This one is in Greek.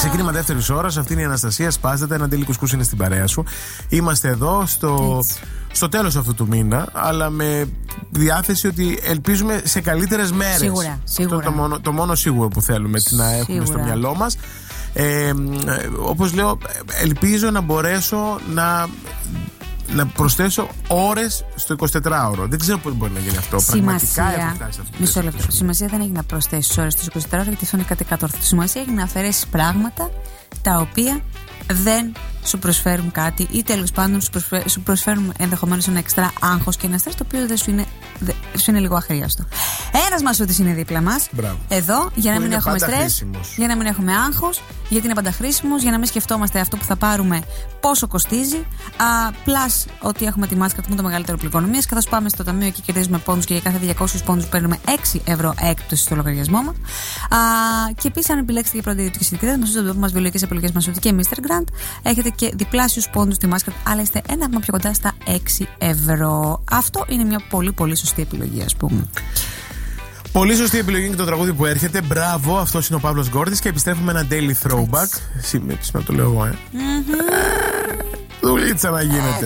Ξεκίνημα δεύτερης ώρας. Αυτή είναι η Αναστασία. Σπάζεται. Ένα Ντέλη Κουσκούς είναι στην παρέα σου. Είμαστε εδώ στο τέλος αυτού του μήνα, αλλά με διάθεση ότι ελπίζουμε σε καλύτερες μέρες. Σίγουρα. Το μόνο σίγουρο που θέλουμε να έχουμε στο μυαλό μας. Όπως λέω, ελπίζω να μπορέσω να προσθέσω ώρες στο 24ωρο. Δεν ξέρω πώς μπορεί να γίνει αυτό. Πραγματικά έχω φτάσει αυτό. Μισό λεπτό. Σημασία δεν έχει να προσθέσεις ώρες στο 24ωρο, γιατί αυτό είναι κάτι κατόρθωτο. Σημασία έχει να αφαιρέσεις πράγματα τα οποία δεν σου προσφέρουν κάτι ή τέλος πάντων σου προσφέρουν ενδεχομένως ένα εξτρά άγχος και ένα στρες το οποίο δεν σου είναι λίγο αχρίαστο. Ένας μασούτης είναι δίπλα μας. Μπράβο. Εδώ για να μην έχουμε στρες, χρήσιμος. για να μην έχουμε άγχος, γιατί είναι πάντα χρήσιμος, για να μην σκεφτόμαστε αυτό που θα πάρουμε πόσο κοστίζει. Πλάς ότι έχουμε τη μάσκα του μεγαλύτερο πληκονομίας, καθώς πάμε στο ταμείο και κερδίζουμε πόντους και για κάθε 200 πόντους παίρνουμε 6 ευρώ έκπτωση στο λογαριασμό μας. Και επίσης, αν επιλέξετε για πρώτη ιδιωτική συντηρητικότητα, μας δείτε μας βιολογικές επιλογές Μασούτη και Mr. Grant, έχετε και διπλάσιους πόντους στη μάσκα του, αλλά είστε ένα βήμα πιο κοντά στα 6 ευρώ. Αυτό είναι μια πολύ πολύ σωστή επιλογή, ας πούμε. Πολύ σωστή επιλογή είναι και το τραγούδι που έρχεται. Μπράβο, αυτός είναι ο Παύλος Γκόρτης και επιστρέφουμε ένα daily throwback. Σήμερα το λέω εγώ, δουλίτσα να γίνεται.